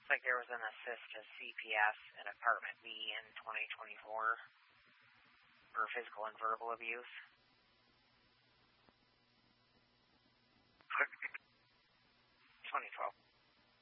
like there was an assist to CPS in Apartment B in 2024 for physical and verbal abuse.